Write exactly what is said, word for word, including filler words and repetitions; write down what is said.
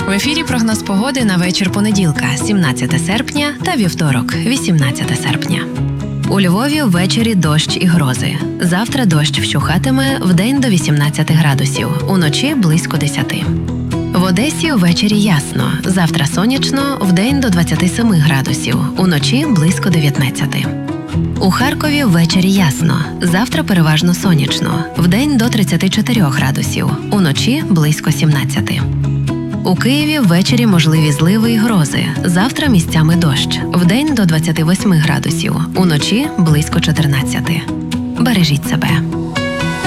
В ефірі прогноз погоди на вечір понеділка, сімнадцяте серпня та вівторок, вісімнадцяте серпня. У Львові ввечері дощ і грози. Завтра дощ вщухатиме, вдень до вісімнадцяти градусів, уночі близько десяти. В Одесі ввечері ясно, завтра сонячно, вдень до двадцяти семи градусів, уночі близько дев'ятнадцяти. У Харкові ввечері ясно, завтра переважно сонячно, вдень до тридцяти чотирьох градусів, уночі близько сімнадцяти. У Києві ввечері можливі зливи і грози, завтра місцями дощ, вдень до двадцяти восьми градусів, уночі близько чотирнадцяти. Бережіть себе.